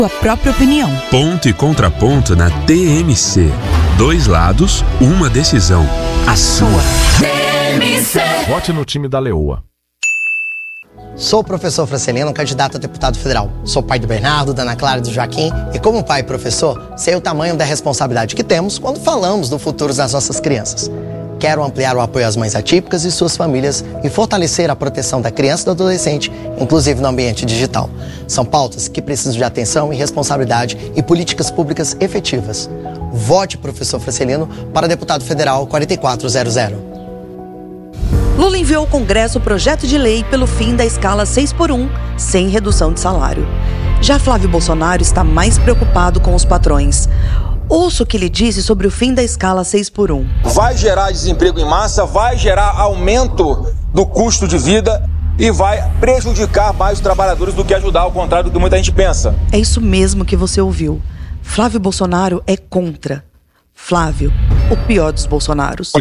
sua própria opinião. Ponto e contraponto na TMC. 2 lados, uma decisão. A sua. TMC. Vote no time da Leoa. Sou o professor Francelino, candidato a deputado federal. Sou pai do Bernardo, da Ana Clara e do Joaquim. E como pai e professor, sei o tamanho da responsabilidade que temos quando falamos do futuro das nossas crianças. Quero ampliar o apoio às mães atípicas e suas famílias e fortalecer a proteção da criança e do adolescente, inclusive no ambiente digital. São pautas que precisam de atenção e responsabilidade e políticas públicas efetivas. Vote professor Francelino para deputado federal 4400. Lula enviou ao Congresso o projeto de lei pelo fim da escala 6x1, sem redução de salário. Já Flávio Bolsonaro está mais preocupado com os patrões. Ouça o que ele disse sobre o fim da escala 6x1. Vai gerar desemprego em massa, vai gerar aumento do custo de vida e vai prejudicar mais os trabalhadores do que ajudar, ao contrário do que muita gente pensa. É isso mesmo que você ouviu. Flávio Bolsonaro é contra. Flávio, o pior dos Bolsonaros.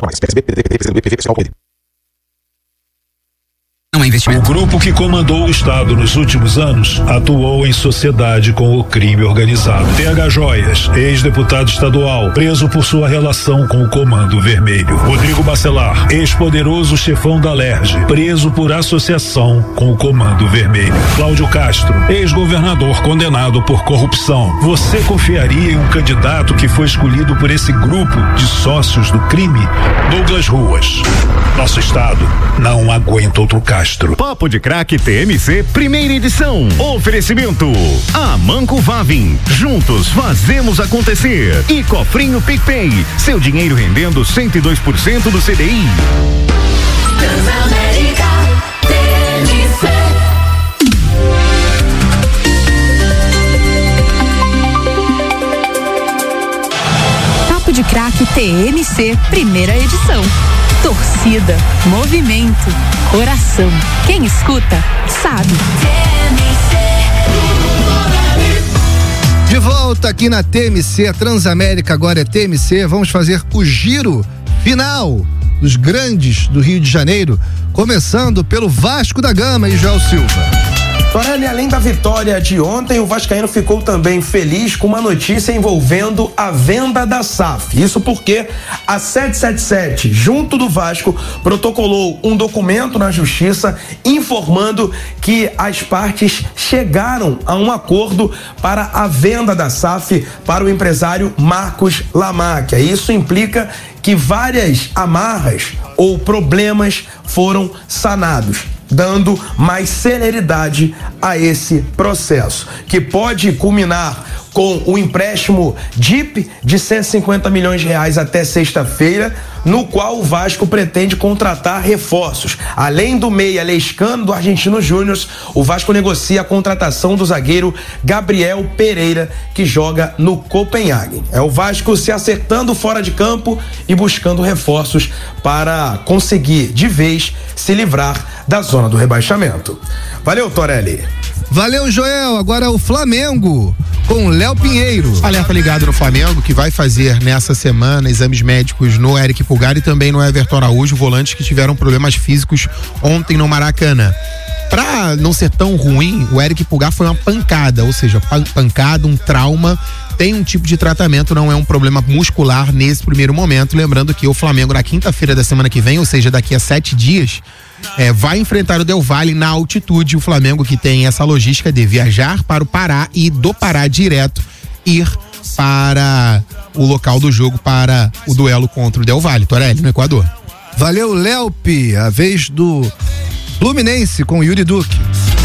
O grupo que comandou o Estado nos últimos anos atuou em sociedade com o crime organizado. TH Joias, ex-deputado estadual, preso por sua relação com o Comando Vermelho. Rodrigo Bacelar, ex-poderoso chefão da LERJ, preso por associação com o Comando Vermelho. Cláudio Castro, ex-governador condenado por corrupção. Você confiaria em um candidato que foi escolhido por esse grupo de sócios do crime? Douglas Ruas. Nosso Estado não aguenta outro Castro. Papo de Craque TMC, primeira edição. Oferecimento: Amanco Vavin. Juntos fazemos acontecer. E Cofrinho PicPay. Seu dinheiro rendendo 102% do CDI. Transamérica TMC. Papo de Craque TMC, primeira edição. Torcida, movimento, coração. Quem escuta, sabe. De volta aqui na TMC, a Transamérica agora é TMC. Vamos fazer o giro final dos grandes do Rio de Janeiro, começando pelo Vasco da Gama e Joel Silva. Torelli, além da vitória de ontem, o vascaíno ficou também feliz com uma notícia envolvendo a venda da SAF. Isso porque a 777, junto do Vasco, protocolou um documento na Justiça informando que as partes chegaram a um acordo para a venda da SAF para o empresário Marcos Lamáquia. Isso implica que várias amarras ou problemas foram sanados, dando mais celeridade a esse processo, que pode culminar com o empréstimo DIP de 150 milhões de reais até sexta-feira, no qual o Vasco pretende contratar reforços. Além do meia Lescano do Argentino Júnior, o Vasco negocia a contratação do zagueiro Gabriel Pereira, que joga no Copenhague. É o Vasco se acertando fora de campo e buscando reforços para conseguir de vez se livrar da zona do rebaixamento. Valeu, Torelli. Valeu, Joel. Agora o Flamengo com Léo Pinheiro. Alerta ligado no Flamengo, que vai fazer nessa semana exames médicos no Eric Pulgar e também no Everton Araújo, volantes que tiveram problemas físicos ontem no Maracanã. Pra não ser tão ruim, o Eric Pulgar foi uma pancada, ou seja, pancada, um trauma, tem um tipo de tratamento, não é um problema muscular nesse primeiro momento. Lembrando que o Flamengo na quinta-feira da semana que vem, ou seja, daqui a 7 dias, vai enfrentar o Del Valle na altitude. O Flamengo, que tem essa logística de viajar para o Pará e do Pará direto ir para o local do jogo para o duelo contra o Del Valle, Torelli, no Equador. Valeu, Léopi. A vez do Fluminense com Yuri Duque.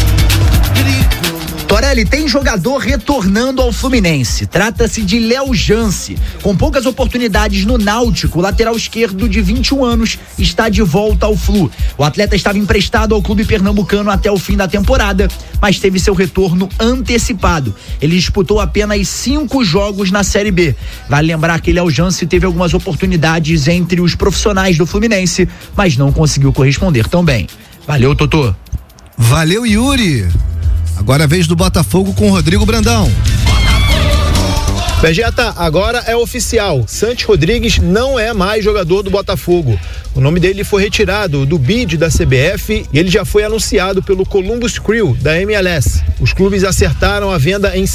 Torelli, tem jogador retornando ao Fluminense. Trata-se de Léo Jance. Com poucas oportunidades no Náutico, o lateral esquerdo de 21 anos está de volta ao Flu. O atleta estava emprestado ao clube pernambucano até o fim da temporada, mas teve seu retorno antecipado. Ele disputou apenas 5 jogos na Série B. Vale lembrar que Léo Jance teve algumas oportunidades entre os profissionais do Fluminense, mas não conseguiu corresponder tão bem. Valeu, Totô. Valeu, Yuri. Agora é a vez do Botafogo com o Rodrigo Brandão. Vegeta, agora é oficial. Santi Rodrigues não é mais jogador do Botafogo. O nome dele foi retirado do bid da CBF e ele já foi anunciado pelo Columbus Crew da MLS. Os clubes acertaram a venda em